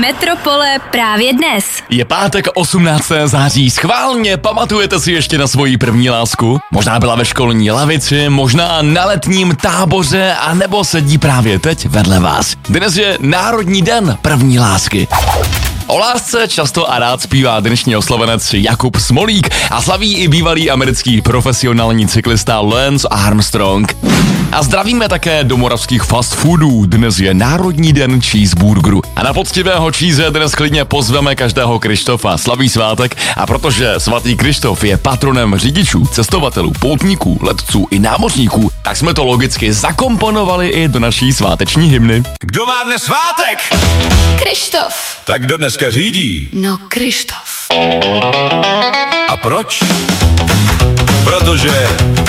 Metropole právě dnes. Je pátek 18. září, schválně pamatujete si ještě na svoji první lásku? Možná byla ve školní lavici, možná na letním táboře, a nebo sedí právě teď vedle vás. Dnes je Národní den první lásky. O lásce často a rád zpívá dnešní oslovenec Jakub Smolík a slaví i bývalý americký profesionální cyklista Lance Armstrong. A zdravíme také do moravských fast foodů. Dnes je Národní den cheeseburgeru. A na poctivého cheese dnes klidně pozveme každého Krištofa. Slaví svátek, a protože svatý Krištof je patronem řidičů, cestovatelů, poutníků, letců i námořníků, tak jsme to logicky zakomponovali i do naší sváteční hymny. Kdo má dnes svátek? Krištof. Tak kdo dneska řídí? No, Krištof. A proč? Protože